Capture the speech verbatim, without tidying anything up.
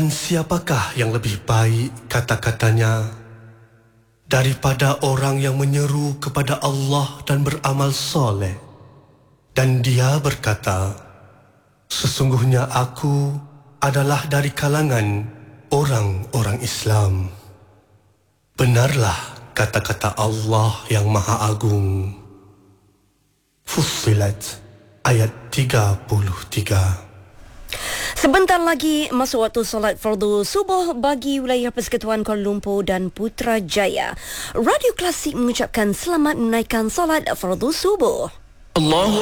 Siapakah yang lebih baik kata-katanya daripada orang yang menyeru kepada Allah dan beramal soleh? Dan dia berkata, sesungguhnya aku adalah dari kalangan orang-orang Islam. Benarlah kata-kata Allah yang Maha Agung. Fussilat ayat tiga puluh tiga. Sebentar lagi masuk waktu solat fardu subuh bagi wilayah Persekutuan Kuala Lumpur dan Putrajaya. Radio Klasik mengucapkan selamat menaikkan solat fardu subuh. Allah